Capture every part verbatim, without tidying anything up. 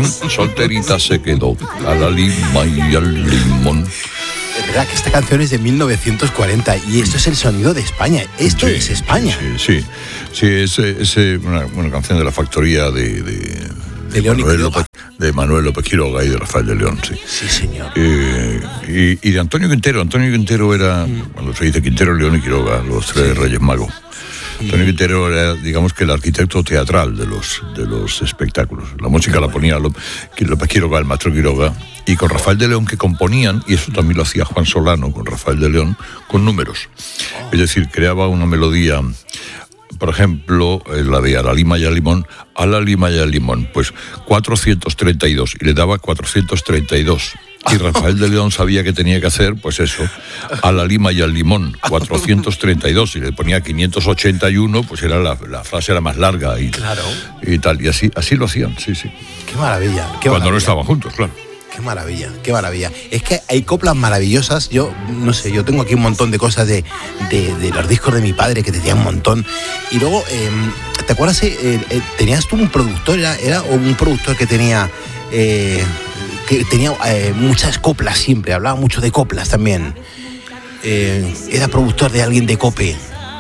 solterita se quedó, a la lima y al limón. Es verdad que esta canción es de mil novecientos cuarenta y esto es el sonido de España. Esto Sí, es España. Sí, sí, sí, es, es una, una canción de la factoría de, de, De León y Manuel Quiroga. López, de Manuel López Quiroga y de Rafael de León, sí. Sí, señor. Eh, y, y de Antonio Quintero. Antonio Quintero era, mm. cuando se dice Quintero, León y Quiroga, los tres sí. Reyes Magos. Antonio Quintero era, digamos, que el arquitecto teatral de los, de los espectáculos. La música la ponía López Quiroga, el maestro Quiroga, y con Rafael de León, que componían, y eso también lo hacía Juan Solano con Rafael de León, con números. Es decir, creaba una melodía, por ejemplo, la de a la lima y al limón, a la lima y al limón, pues cuatrocientos treinta y dos, y le daba cuatrocientos treinta y dos. Y Rafael de León sabía que tenía que hacer, pues eso, a la lima y al limón, cuatrocientos treinta y dos, y le ponía quinientos ochenta y uno, pues era la, la frase era más larga y, claro. y tal, y así, así lo hacían, sí, sí. Qué maravilla. Qué Cuando maravilla. no estaban juntos, claro. Qué maravilla, qué maravilla. Es que hay coplas maravillosas. Yo, no sé, yo tengo aquí un montón de cosas de, de, de los discos de mi padre que tenían un montón. Y luego, eh, ¿te acuerdas? Eh, eh, ¿Tenías tú un productor? ¿Era, era un productor que tenía... Eh, que tenía eh, muchas coplas siempre, hablaba mucho de coplas también. Eh, era productor de alguien de Cope.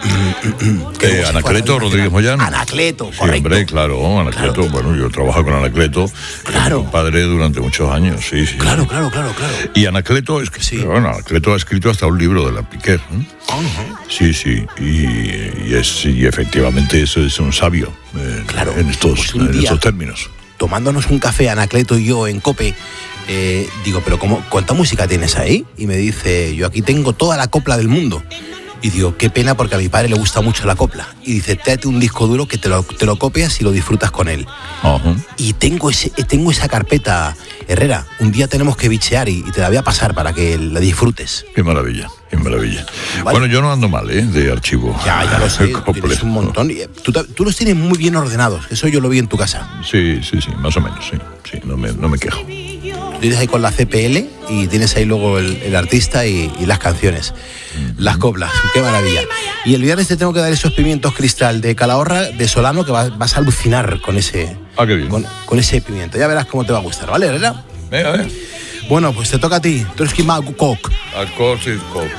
Eh, Anacleto Rodríguez Moyano. Anacleto, sí, correcto. Hombre, claro, Anacleto, claro. Bueno, yo he trabajado con Anacleto, claro. con mi padre durante muchos años, sí, sí. Claro, claro, claro, claro. Y Anacleto, es que, sí. bueno, Anacleto ha escrito hasta un libro de la Piquer, ¿eh? Uh-huh. Sí, sí, y, y, es, y efectivamente eso es un sabio eh, claro. en, estos, pues en estos términos. Tomándonos un café, Anacleto y yo en Cope, eh, digo, pero ¿cómo, ¿cuánta música tienes ahí? Y me dice, yo aquí tengo toda la copla del mundo. Y digo, qué pena porque a mi padre le gusta mucho la copla. Y dice, tráete un disco duro que te lo, te lo copias y lo disfrutas con él. Uh-huh. Y tengo, ese, tengo esa carpeta, Herrera, un día tenemos que bichear y, y te la voy a pasar para que la disfrutes. Qué maravilla, qué maravilla. ¿Vale? Bueno, yo no ando mal, ¿eh? De archivo. Ya, ya lo sé, tienes un montón. Tú, tú los tienes muy bien ordenados, eso yo lo vi en tu casa. Sí, sí, sí, más o menos, sí. Sí, no me, no me quejo. Tú tienes ahí con la C P L y tienes ahí luego el, el artista y, y las canciones, mm-hmm. las coplas, qué maravilla. Y el viernes te tengo que dar esos pimientos cristal de Calahorra, de Solano, que vas, vas a alucinar con ese, ah, qué bien. Con, con ese pimiento. Ya verás cómo te va a gustar, ¿vale, Herrera? Venga, venga. Bueno, pues te toca a ti. Tú eres Kim Cook. Al coach y coach.